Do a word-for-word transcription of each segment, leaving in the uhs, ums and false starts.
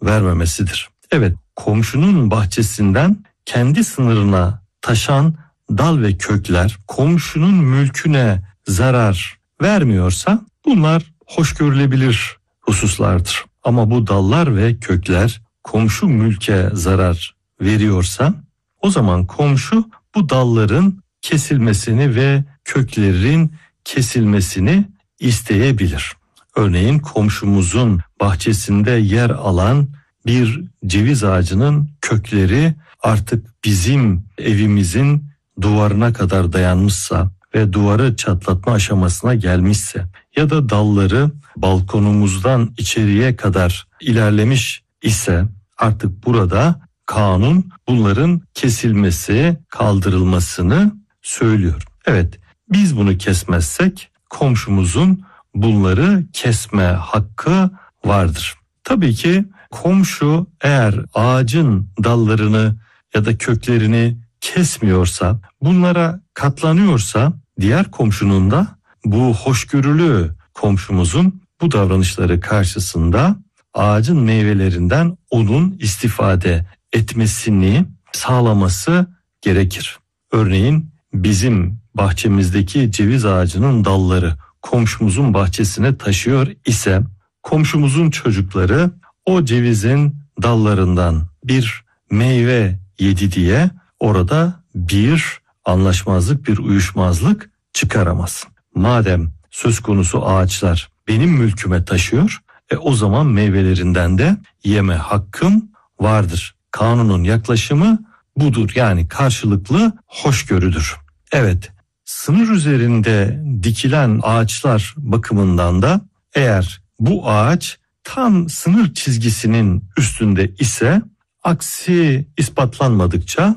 vermemesidir. Evet, komşunun bahçesinden kendi sınırına taşan dal ve kökler komşunun mülküne zarar vermiyorsa bunlar hoş görülebilir hususlardır. Ama bu dallar ve kökler komşu mülke zarar veriyorsa o zaman komşu bu dalların kesilmesini ve köklerin kesilmesini isteyebilir. Örneğin komşumuzun bahçesinde yer alan bir ceviz ağacının kökleri artık bizim evimizin duvarına kadar dayanmışsa ve duvarı çatlatma aşamasına gelmişse ya da dalları balkonumuzdan içeriye kadar ilerlemiş ise artık burada kanun bunların kesilmesi, kaldırılmasını söylüyor. Evet, biz bunu kesmezsek komşumuzun bunları kesme hakkı vardır. Tabii ki komşu eğer ağacın dallarını ya da köklerini kesmiyorsa, bunlara katlanıyorsa diğer komşunun da bu hoşgörülü komşumuzun bu davranışları karşısında ağacın meyvelerinden onun istifade etmesini sağlaması gerekir. Örneğin bizim bahçemizdeki ceviz ağacının dalları komşumuzun bahçesine taşıyor ise komşumuzun çocukları o cevizin dallarından bir meyve yedi diye orada bir anlaşmazlık, bir uyuşmazlık çıkaramaz. Madem söz konusu ağaçlar benim mülküme taşıyor, e o zaman meyvelerinden de yeme hakkım vardır. Kanunun yaklaşımı budur, yani karşılıklı hoşgörüdür. Evet, sınır üzerinde dikilen ağaçlar bakımından da eğer bu ağaç tam sınır çizgisinin üstünde ise aksi ispatlanmadıkça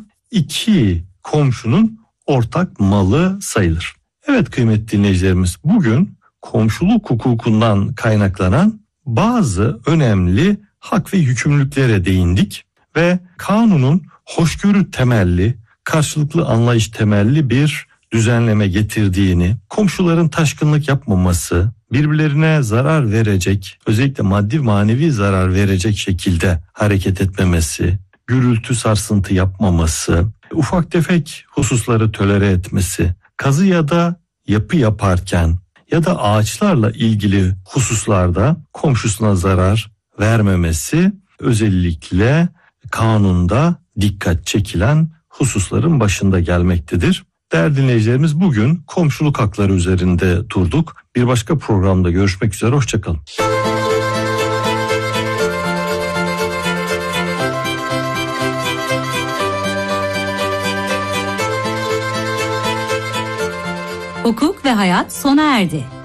iki komşunun ortak malı sayılır. Evet kıymetli dinleyicilerimiz, bugün komşuluk hukukundan kaynaklanan bazı önemli hak ve yükümlülüklere değindik ve kanunun hoşgörü temelli, karşılıklı anlayış temelli bir düzenleme getirdiğini, komşuların taşkınlık yapmaması, birbirlerine zarar verecek, özellikle maddi manevi zarar verecek şekilde hareket etmemesi, gürültü sarsıntı yapmaması, ufak tefek hususları tolere etmesi, kazı ya da yapı yaparken ya da ağaçlarla ilgili hususlarda komşusuna zarar vermemesi özellikle kanunda dikkat çekilen hususların başında gelmektedir. Değerli dinleyicilerimiz, bugün komşuluk hakları üzerinde durduk. Bir başka programda görüşmek üzere, hoşçakalın. Hukuk ve hayat sona erdi.